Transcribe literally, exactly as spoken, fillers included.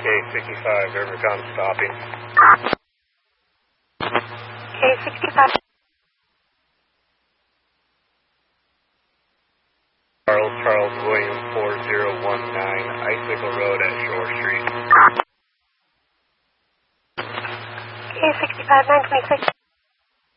K sixty-five, Rivercom stopping. K sixty-five. Charles, Charles William four zero one nine, Icicle Road at Shore Street. K sixty-five, nine twenty-six.